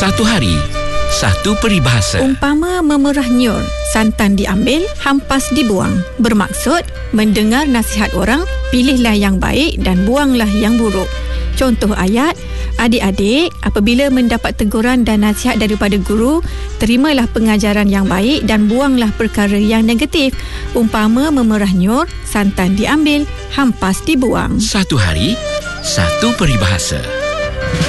Satu hari, satu peribahasa. Umpama memerah nyur, santan diambil, hampas dibuang. Bermaksud, mendengar nasihat orang, pilihlah yang baik dan buanglah yang buruk. Contoh ayat, adik-adik apabila mendapat teguran dan nasihat daripada guru, terimalah pengajaran yang baik dan buanglah perkara yang negatif. Umpama memerah nyur, santan diambil, hampas dibuang. Satu hari, satu peribahasa.